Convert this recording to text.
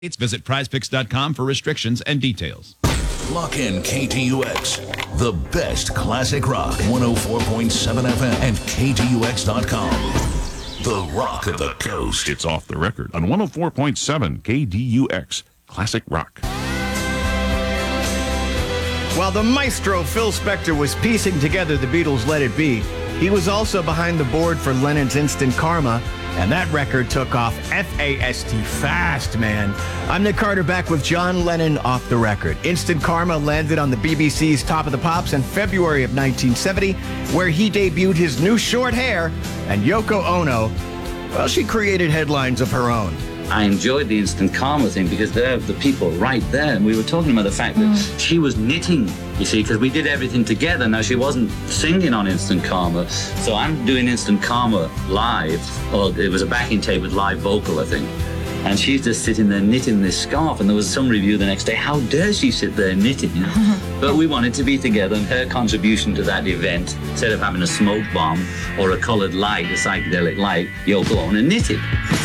Visit prizepicks.com for restrictions and details. Lock in KTUX, the best classic rock, 104.7 FM and KTUX.com. The rock of the coast. It's Off the Record on 104.7 KDUX, classic rock. While the maestro Phil Spector was piecing together the Beatles' Let It Be, he was also behind the board for Lennon's Instant Karma, and that record took off fast, fast, man. I'm Nick Carter, back with John Lennon Off the Record. Instant Karma landed on the BBC's Top of the Pops in February of 1970, where he debuted his new short hair, and Yoko Ono, well, she created headlines of her own. I enjoyed the Instant Karma thing because they're the people right there. And we were talking about the fact that she was knitting, you see, because we did everything together. Now, she wasn't singing on Instant Karma. So I'm doing Instant Karma live. Or it was a backing tape with live vocal, I think. And she's just sitting there knitting this scarf. And there was some review the next day, how dare she sit there knitting, you know? But we wanted to be together, and her contribution to that event, instead of having a smoke bomb or a colored light, a psychedelic light, Yoko Ono knitted.